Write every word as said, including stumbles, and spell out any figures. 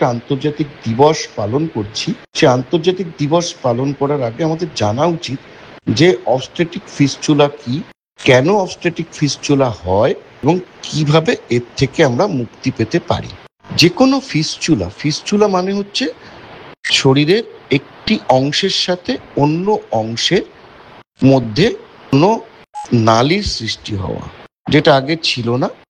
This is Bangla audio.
একটা আন্তর্জাতিক দিবস পালন করছি, সে আন্তর্জাতিক দিবস পালন করার আগে আমাদের জানা উচিত যে অবস্টেট্রিক ফিস্চুলা কি, কেন অবস্টেট্রিক ফিস্চুলা হয় এবং কিভাবে এর থেকে আমরা মুক্তি পেতে পারি। যে কোনো ফিস্চুলা ফিস্চুলা মানে হচ্ছে শরীরের একটি অংশের সাথে অন্য অংশের মধ্যে কোনো নালীর সৃষ্টি হওয়া, যেটা আগে ছিল না।